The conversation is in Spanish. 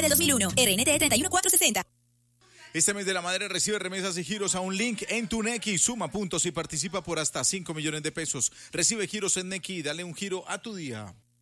del 2001. RNT 31460. Este mes de la madre recibe remesas y giros a un link en tu Nequi. Suma puntos y participa por hasta 5 millones de pesos. Recibe giros en Nequi y dale un giro a tu día.